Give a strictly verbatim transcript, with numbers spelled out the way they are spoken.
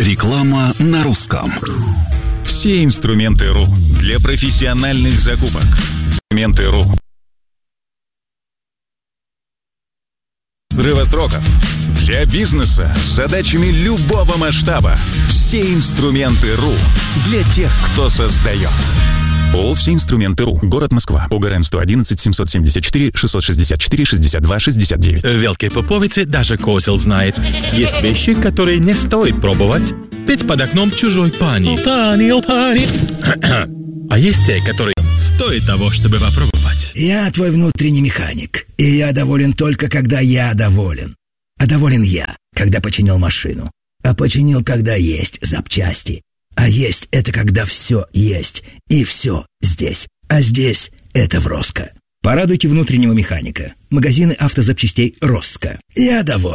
Реклама на русском. Все инструменты РУ для профессиональных закупок. Инструменты РУ. Срыва сроков. Для бизнеса с задачами любого масштаба. Все инструменты РУ для тех, кто создает. ООО «Все инструменты РУ». Город Москва. ОГРН сто одиннадцать семьсот семьдесят четыре шестьсот шестьдесят четыре шестьдесят два шестьдесят девять. В Великой Поповице даже козел знает. Есть вещи, которые не стоит пробовать. Петь под окном чужой пани. О, пани, о, пани. А есть те, которые стоит того, чтобы попробовать. Я твой внутренний механик. И я доволен только, когда я доволен. А доволен я, когда починил машину. А починил, когда есть запчасти. А есть — это когда все есть, и все здесь. А здесь — это в Роско. Порадуйте внутреннего механика. Магазины автозапчастей Роско. Я доволен.